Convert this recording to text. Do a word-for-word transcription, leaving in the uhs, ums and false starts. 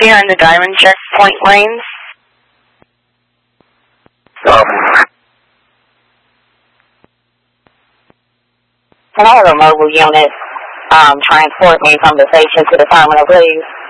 here in the Diamond Checkpoint lanes. Um, Can I have a mobile unit um, transport me from the station to the terminal, please?